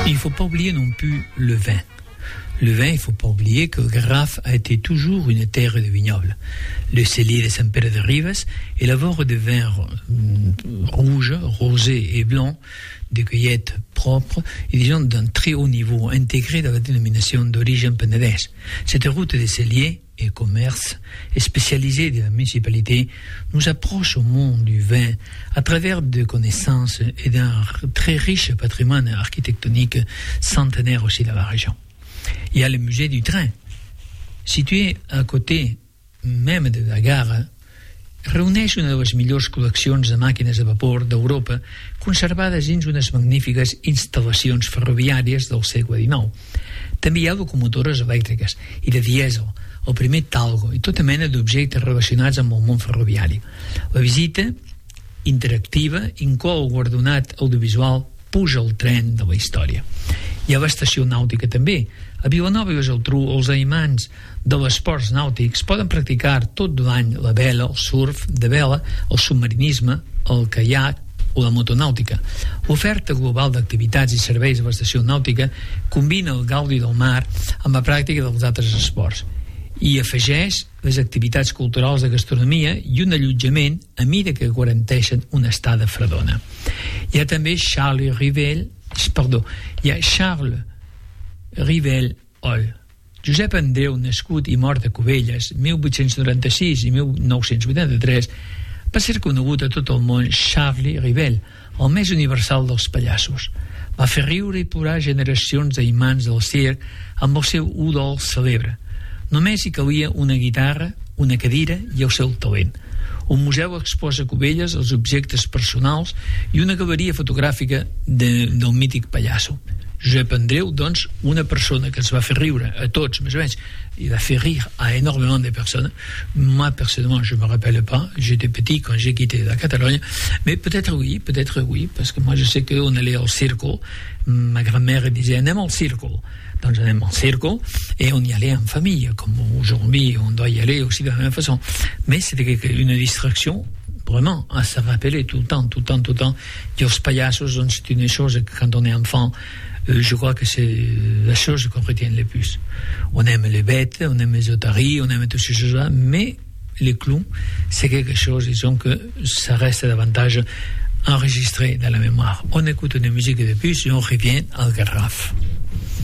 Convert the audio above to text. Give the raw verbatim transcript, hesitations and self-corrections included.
Il ne faut pas oublier non plus le vin. Le vin, il ne faut pas oublier que le Garraf a été toujours une terre de vignobles. Le cellier de Saint-Père de Ribes élabore des vins rouges, rosés et blancs, de cueillettes propres et disons d'un très haut niveau, intégrés dans la dénomination d'origine penedès. Cette route des celliers et commerce et spécialisée de la municipalité nous approche au monde du vin à travers des connaissances et d'un très riche patrimoine architectonique centenaire aussi dans la région. Il y a le musée du train, situé à côté même de la gare, reuneix una de les millors col·leccions de màquines a vapor d'Europa conservades dins unes magnífiques instal·lacions ferroviàries del segle dinou. També hi ha locomotores elèctriques i de dièsel, el primer Talgo i tota mena d'objectes relacionats amb el món ferroviari. La visita interactiva inclou el guardonat audiovisual Puja el tren de la història. Hi ha l'estació nàutica també. A Vilanova i la Geltrú, els aimants de l'esports nàutics poden practicar tot l'any la vela, el surf de vela, el submarinisme, el caiac o la motonàutica. L'oferta global d'activitats i serveis a l'estació nàutica combina el gaudi del mar amb la pràctica dels altres esports i afegeix les activitats culturals de gastronomia i un allotjament a mida que garanteixen una estada fredona. Hi ha també Charles Rivel, perdó, hi ha Charles Rivel Hall. Josep Andreu, nascut i mort a Cubelles, mil vuit-cents noranta-sis i mil nou-cents vuitanta-tres, va ser conegut a tot el món Charles Rivel, el més universal dels pallassos. Va fer riure i plorar generacions d'aimants del circ amb el seu udol cèlebre. Només hi calia una guitarra, una cadira i el seu talent. Un museu exposa a Cubelles els objectes personals i una galeria fotogràfica de, del mític pallasso. Josep Andreu, doncs, una persona que ens va fer riure a tots, més o menys, il a fait rire à énormément de personnes. Moi, personnellement, je ne me rappelle pas. J'étais petit quand j'ai quitté la Catalogne. Mais peut-être oui, peut-être oui, parce que moi, je sais qu'on allait au circo. Ma grand-mère disait, on aime au circo. Donc, on aime au circo, et on y allait en famille, comme aujourd'hui, on doit y aller aussi de la même façon. Mais c'était une distraction, vraiment, à se rappeler tout le temps, tout le temps, tout le temps. Et aux paillassos, c'est une chose que quand on est enfant, Euh, je crois que c'est la chose qu'on retient le plus. On aime les bêtes, on aime les otaries, on aime toutes ces choses-là, mais les clowns, c'est quelque chose, disons que ça reste davantage enregistré dans la mémoire. On écoute une musique de plus et on revient au Garraf.